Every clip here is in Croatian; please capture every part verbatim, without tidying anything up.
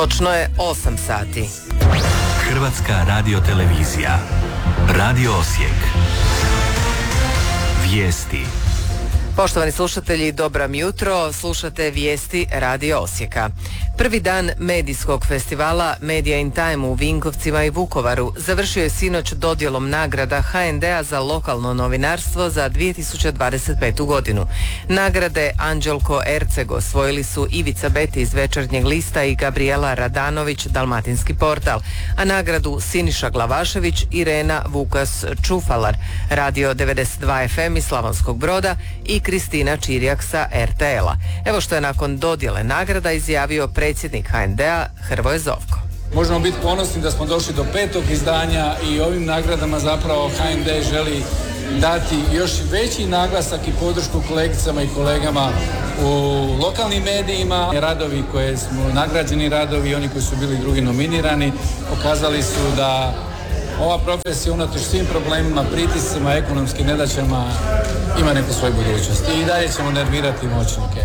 Točno je osam sati. Hrvatska radiotelevizija. Radio Osijek. Vijesti. Poštovani slušatelji, dobro mi jutro. Slušate vijesti Radio Osijeka. Prvi dan medijskog festivala Media in Time u Vinkovcima i Vukovaru završio je sinoć dodjelom nagrada ha en de a za lokalno novinarstvo za dvije tisuće dvadeset petu. godinu. Nagrade Anđelko Erceg osvojili su Ivica Beti iz Večernjeg lista i Gabriela Radanović, Dalmatinski portal, a nagradu Siniša Glavašević, Irena Vukas Čufalar, Radio devedeset dva ef em iz Slavonskog Broda i Kristina Čirjak sa er te el-a. Evo što je nakon dodjele nagrada izjavio predsjednik ha en de a Hrvoje Zovko. Možemo biti ponosni da smo došli do petog izdanja i ovim nagradama zapravo ha en de želi dati još veći naglasak i podršku kolegicama i kolegama u lokalnim medijima. Radovi koje smo, nagrađeni radovi i oni koji su bili drugi nominirani, pokazali su da ova profesija unatoč svim problemima, pritiscima, ekonomskim nedaćama ima neku svoju budućnost i dalje ćemo nervirati moćnike.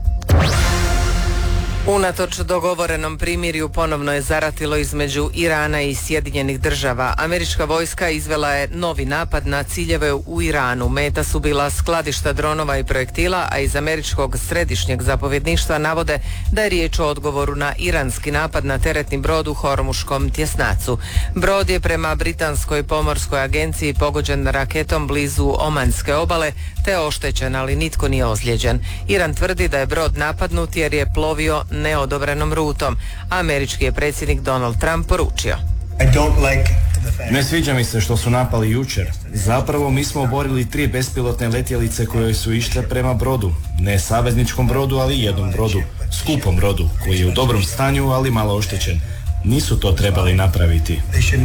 Unatoč dogovorenom primirju ponovno je zaratilo između Irana i Sjedinjenih država. Američka vojska izvela je novi napad na ciljeve u Iranu. Meta su bila skladišta dronova i projektila, a iz američkog središnjeg zapovjedništva navode da je riječ o odgovoru na iranski napad na teretni brod u Hormuškom tjesnacu. Brod je prema britanskoj pomorskoj agenciji pogođen raketom blizu Omanske obale te oštećen, ali nitko nije ozlijeđen. Iran tvrdi da je brod napadnut jer je plovio neodobrenom rutom. Američki je predsjednik Donald Trump poručio: Ne sviđa mi se što su napali jučer. Zapravo mi smo oborili tri bespilotne letjelice koje su išle prema brodu. Ne savezničkom brodu, ali jednom brodu. Skupom brodu, koji je u dobrom stanju, ali malo oštećen. Nisu to trebali napraviti.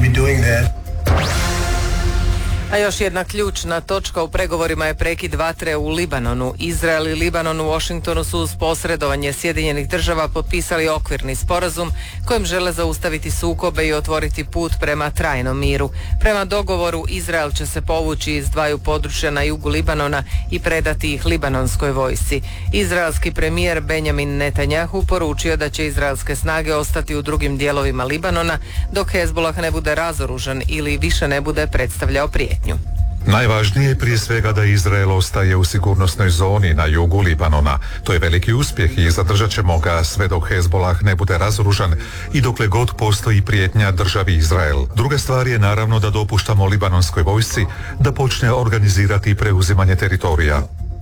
A još jedna ključna točka u pregovorima je prekid vatre u Libanonu. Izrael i Libanon u Washingtonu su uz posredovanje Sjedinjenih država potpisali okvirni sporazum kojim žele zaustaviti sukobe i otvoriti put prema trajnom miru. Prema dogovoru Izrael će se povući iz dvaju područja na jugu Libanona i predati ih libanonskoj vojsci. Izraelski premijer Benjamin Netanjahu poručio da će izraelske snage ostati u drugim dijelovima Libanona dok Hezbollah ne bude razoružan ili više ne bude predstavljao prijetnju. Najvažnije je prije svega da Izrael ostaje u sigurnosnoj zoni na jugu Libanona. To je veliki uspjeh i zadržat ćemo ga sve dok Hezbollah ne bude razoružan i dokle god postoji prijetnja državi Izrael. Druga stvar je naravno da dopuštamo libanonskoj vojsci da počne organizirati preuzimanje teritorija.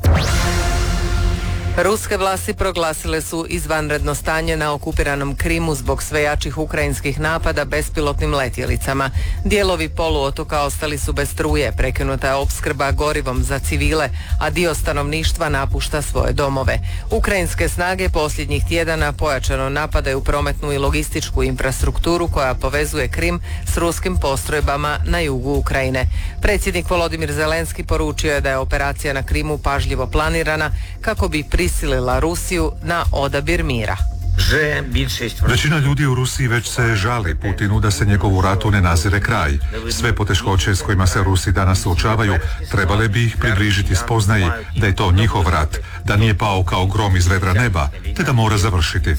Ruske vlasti proglasile su izvanredno stanje na okupiranom Krimu zbog sve jačih ukrajinskih napada bespilotnim letjelicama. Dijelovi poluotoka ostali su bez struje, prekinuta je opskrba gorivom za civile, a dio stanovništva napušta svoje domove. Ukrajinske snage posljednjih tjedana pojačano napadaju prometnu i logističku infrastrukturu koja povezuje Krim s ruskim postrojbama na jugu Ukrajine. Predsjednik Volodimir Zelenski poručio je da je operacija na Krimu pažljivo planirana kako bi prisilila Rusiju na odabir mira. Većina ljudi u Rusiji već se žali Putinu da se njegovu ratu ne nazire kraj. Sve poteškoće s kojima se Rusi danas suočavaju trebale bi ih približiti spoznaji da je to njihov rat, da nije pao kao grom iz vedra neba, te da mora završiti.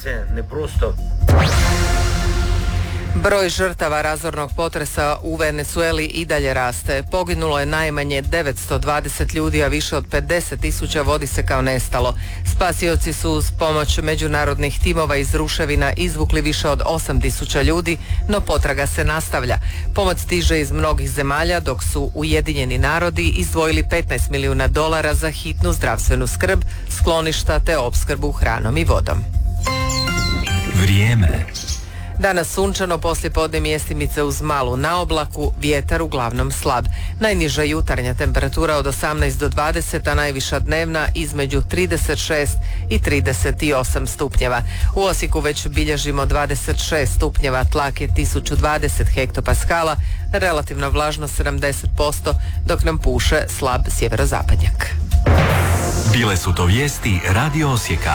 Broj žrtava razornog potresa u Venezueli i dalje raste. Poginulo je najmanje devetsto dvadeset ljudi, a više od pedeset tisuća vodi se kao nestalo. Spasioci su uz pomoć međunarodnih timova iz ruševina izvukli više od osam tisuća ljudi, no potraga se nastavlja. Pomoć stiže iz mnogih zemalja, dok su Ujedinjeni narodi izdvojili petnaest milijuna dolara za hitnu zdravstvenu skrb, skloništa te opskrbu hranom i vodom. Vrijeme. Danas sunčano, poslijepodne mjestimice uz malu na oblaku, vjetar uglavnom slab. Najniža jutarnja temperatura od osamnaest do dvadeset, a najviša dnevna između trideset šest i trideset osam stupnjeva. U Osijeku već bilježimo dvadeset šest stupnjeva, tlak je tisuću dvadeset hektopaskala, relativna vlažnost sedamdeset posto, dok nam puše slab sjeverozapadnjak. Bile su to vijesti Radio Osijeka.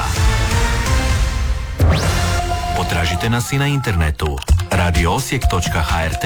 Potražite nas i na internetu radio osijek točka ha er te.